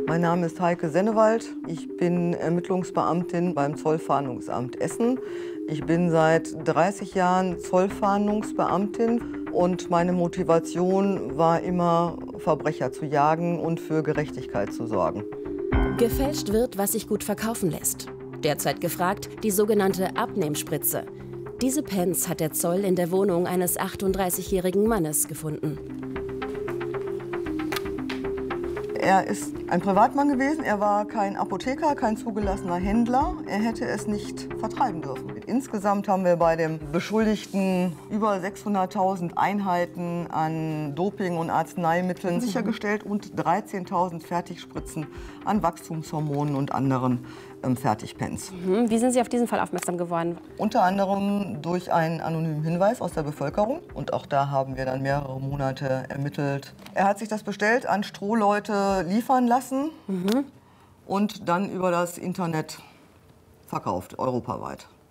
Mein Name ist Heike Sennewald. Ich bin Ermittlungsbeamtin beim Zollfahndungsamt Essen. Ich bin seit 30 Jahren Zollfahndungsbeamtin und meine Motivation war immer, Verbrecher zu jagen und für Gerechtigkeit zu sorgen. Gefälscht wird, was sich gut verkaufen lässt. Derzeit gefragt die sogenannte Abnehmspritze. Diese Pens hat der Zoll in der Wohnung eines 38-jährigen Mannes gefunden. Er ist ein Privatmann gewesen, er war kein Apotheker, kein zugelassener Händler. Er hätte es nicht vertreiben dürfen. Insgesamt haben wir bei dem Beschuldigten über 600.000 Einheiten an Doping- und Arzneimitteln sichergestellt und 13.000 Fertigspritzen an Wachstumshormonen und anderen Fertigpens. Wie sind Sie auf diesen Fall aufmerksam geworden? Unter anderem durch einen anonymen Hinweis aus der Bevölkerung. Und auch da haben wir dann mehrere Monate ermittelt. Er hat sich das bestellt, an Strohleute liefern lassen und dann über das Internet verkauft, europaweit.